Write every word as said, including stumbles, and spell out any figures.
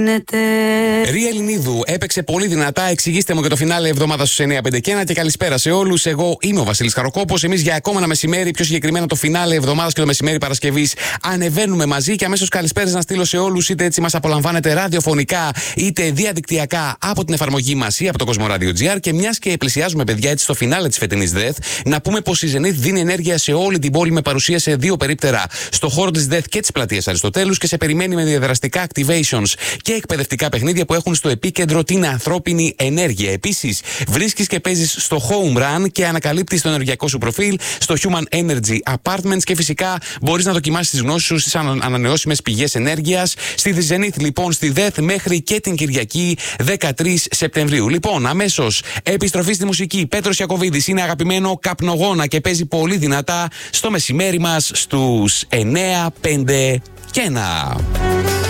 Ρία Ελληνίδου έπαιξε πολύ δυνατά. Εξηγήστε μου και το φινάλε εβδομάδα στους εννιά πέντε και ένα και καλησπέρα σε όλους. Εγώ είμαι ο Βασίλης Χαροκόπος. Εμείς για ακόμα ένα μεσημέρι, πιο συγκεκριμένα το φινάλε εβδομάδας και το μεσημέρι Παρασκευής, ανεβαίνουμε μαζί και αμέσως καλησπέρες να στείλω σε όλους. Είτε έτσι μας απολαμβάνετε ραδιοφωνικά, είτε διαδικτυακά από την εφαρμογή μας ή από το Κοσμοράδιο τζι αρ. Και μιας και πλησιάζουμε, παιδιά, έτσι στο φινάλε της φετινής ΔΕΘ, να πούμε πως η Zenith δίνει ενέργεια σε όλη την πόλη με παρουσία σε δύο περίπτερα στο χώρο της ΔΕΘ και της πλατείας Αριστοτέλους και σε περιμένει με διαδραστικά activations και εκπαιδευτικά παιχνίδια που έχουν στο επίκεντρο την ανθρώπινη ενέργεια. Επίσης, βρίσκεις και παίζεις στο Home Run και ανακαλύπτεις το ενεργειακό σου προφίλ στο Human Energy Apartments και φυσικά μπορείς να δοκιμάσεις τις γνώσεις σου στις ανανεώσιμες πηγές ενέργειας. Στη Zenith, λοιπόν, στη ΔΕΘ μέχρι και την Κυριακή δεκατρείς Σεπτεμβρίου. Λοιπόν, αμέσως επιστροφή στη μουσική. Πέτρος Ιακωβίδης είναι αγαπημένο καπνογόνα και παίζει πολύ δυνατά στο μεσημέρι μας στους εννιά πέντε και ένα.